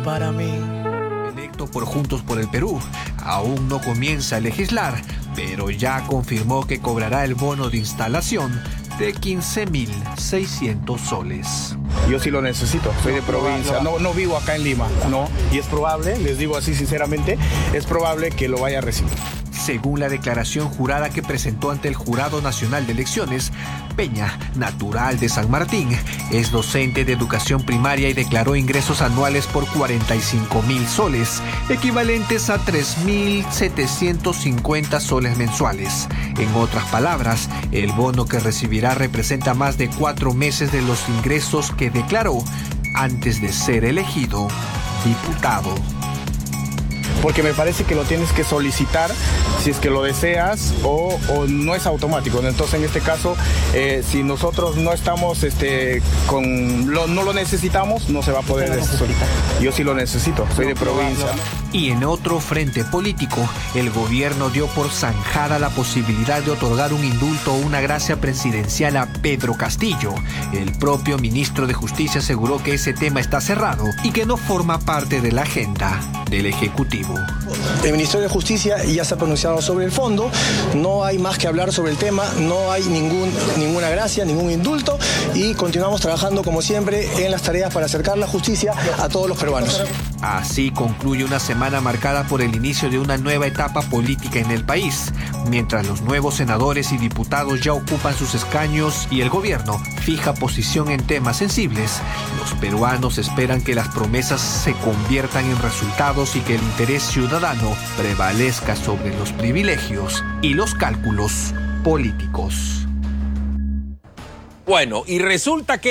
para mí. Electo por Juntos por el Perú, aún no comienza a legislar, pero ya confirmó que cobrará el bono de instalación de 15.600 soles. Yo sí lo necesito, soy de provincia, no vivo acá en Lima, no, y es probable, les digo así sinceramente, es probable que lo vaya a recibir. Según la declaración jurada que presentó ante el Jurado Nacional de Elecciones, Peña, natural de San Martín, es docente de educación primaria y declaró ingresos anuales por 45.000 soles, equivalentes a 3.750 soles mensuales. En otras palabras, el bono que recibirá representa más de 4 meses de los ingresos que declaró antes de ser elegido diputado. Porque me parece que lo tienes que solicitar si es que lo deseas o no es automático. Entonces, en este caso, si nosotros no estamos no lo necesitamos, no se va a poder solicitar. Yo sí lo necesito, soy de provincia. Y en otro frente político, el gobierno dio por zanjada la posibilidad de otorgar un indulto o una gracia presidencial a Pedro Castillo. El propio ministro de Justicia aseguró que ese tema está cerrado y que no forma parte de la agenda del Ejecutivo. El Ministerio de Justicia ya se ha pronunciado sobre el fondo, no hay más que hablar sobre el tema, no hay ninguna gracia, ningún indulto y continuamos trabajando como siempre en las tareas para acercar la justicia a todos los peruanos. Así concluye una semana marcada por el inicio de una nueva etapa política en el país. Mientras los nuevos senadores y diputados ya ocupan sus escaños y el gobierno fija posición en temas sensibles, los peruanos esperan que las promesas se conviertan en resultados y que el interés ciudadano prevalezca sobre los privilegios y los cálculos políticos. Bueno, y resulta que